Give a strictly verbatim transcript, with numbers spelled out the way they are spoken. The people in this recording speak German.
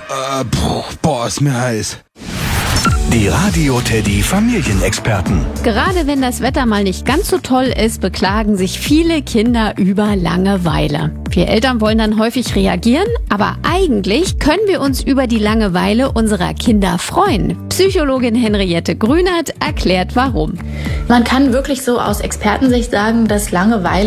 Äh, puh, boah, ist mir heiß. Die Radio Teddy Familienexperten. Gerade wenn das Wetter mal nicht ganz so toll ist, beklagen sich viele Kinder über Langeweile. Wir Eltern wollen dann häufig reagieren, aber eigentlich können wir uns über die Langeweile unserer Kinder freuen. Psychologin Henriette Grünert erklärt warum. Man kann wirklich so aus Expertensicht sagen, dass Langeweile